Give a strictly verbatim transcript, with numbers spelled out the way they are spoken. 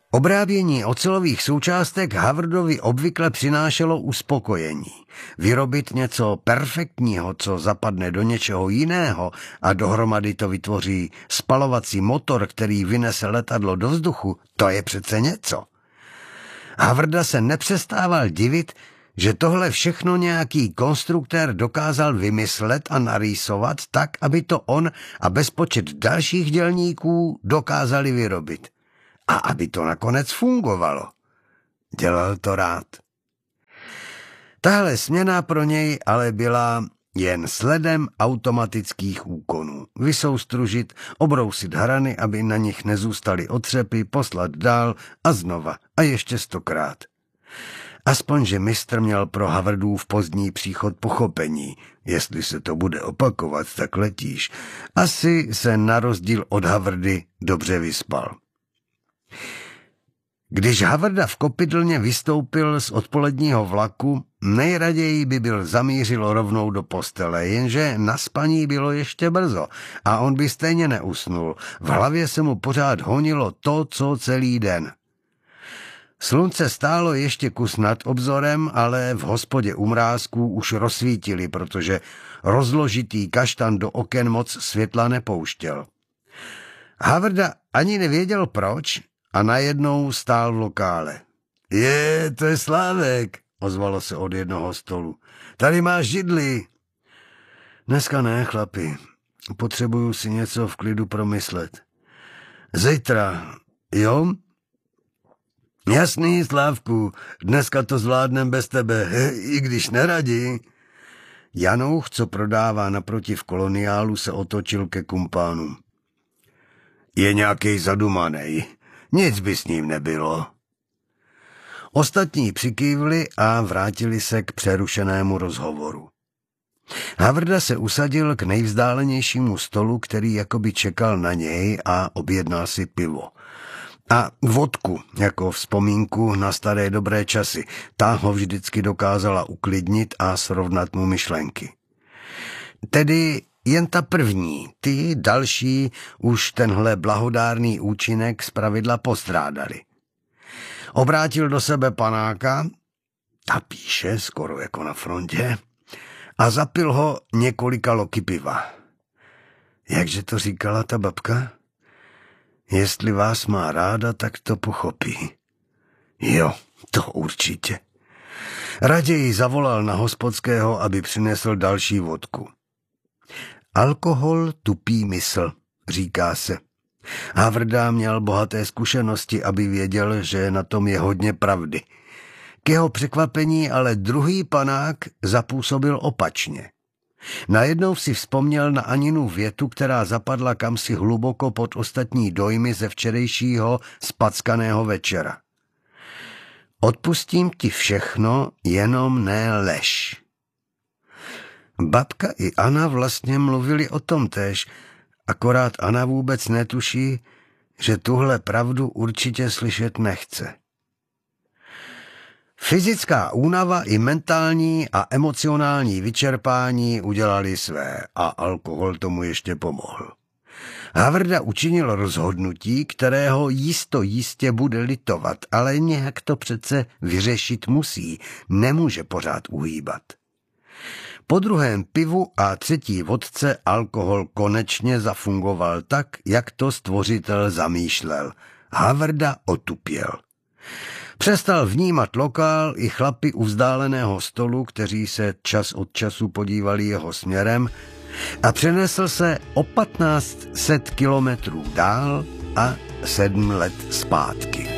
Obrábění ocelových součástek Hawardovi obvykle přinášelo uspokojení. Vyrobit něco perfektního, co zapadne do něčeho jiného a dohromady to vytvoří spalovací motor, který vynese letadlo do vzduchu, to je přece něco. Hawarda se nepřestával divit, že tohle všechno nějaký konstruktér dokázal vymyslet a narýsovat tak, aby to on a bezpočet dalších dělníků dokázali vyrobit. A aby to nakonec fungovalo. Dělal to rád. Tahle směna pro něj ale byla jen sledem automatických úkonů. Vysoustružit, obrousit hrany, aby na nich nezůstaly otřepy, poslat dál a znova a ještě stokrát. Aspoň, že mistr měl pro Hawardův pozdní příchod pochopení. Jestli se to bude opakovat, tak letíš. Asi se na rozdíl od Hawardy dobře vyspal. Když Hawarda v kopydlně vystoupil z odpoledního vlaku, nejraději by byl zamířil rovnou do postele, jenže na spaní bylo ještě brzo a on by stejně neusnul. V hlavě se mu pořád honilo to, co celý den. Slunce stálo ještě kus nad obzorem, ale v hospodě u mrázků už rozsvítili, protože rozložitý kaštan do oken moc světla nepouštěl. Hawarda ani nevěděl proč a najednou stál v lokále. Je, to je Slávek, ozvalo se od jednoho stolu. Tady máš židli. Dneska ne, chlapi. Potřebuju si něco v klidu promyslet. Zítra, jo? Jasný, Slávku, dneska to zvládnem bez tebe, i když neradí. Janouch, co prodává naproti v koloniálu, se otočil ke kumpánům. Je nějakej zadumanej, nic by s ním nebylo. Ostatní přikývli a vrátili se k přerušenému rozhovoru. Hawarda se usadil k nejvzdálenějšímu stolu, který jakoby čekal na něj a objednal si pivo. A vodku, jako vzpomínku na staré dobré časy. Ta ho vždycky dokázala uklidnit a srovnat mu myšlenky. Tedy jen ta první, ty další už tenhle blahodárný účinek zpravidla postrádali. Obrátil do sebe panáka, ta píše skoro jako na frontě, a zapil ho několika loky piva. Jakže to říkala ta babka? Jestli vás má ráda, tak to pochopí. Jo, to určitě. Raději zavolal na hospodského, aby přinesl další vodku. Alkohol tupí mysl, říká se. Hawarda měl bohaté zkušenosti, aby věděl, že na tom je hodně pravdy. K jeho překvapení ale druhý panák zapůsobil opačně. Najednou si vzpomněl na Aninu větu, která zapadla kamsi hluboko pod ostatní dojmy ze včerejšího spackaného večera. Odpustím ti všechno, jenom ne lež. Babka i Anna vlastně mluvili o tom též, akorát Anna vůbec netuší, že tuhle pravdu určitě slyšet nechce. Fyzická únava i mentální a emocionální vyčerpání udělali své a alkohol tomu ještě pomohl. Hawarda učinil rozhodnutí, kterého jisto jistě bude litovat, ale nějak to přece vyřešit musí, nemůže pořád uhýbat. Po druhém pivu a třetí vodce alkohol konečně zafungoval tak, jak to stvořitel zamýšlel. Hawarda otupěl. Přestal vnímat lokál i chlapy u vzdáleného stolu, kteří se čas od času podívali jeho směrem, a přenesl se o patnáct set kilometrů dál a sedm let zpátky.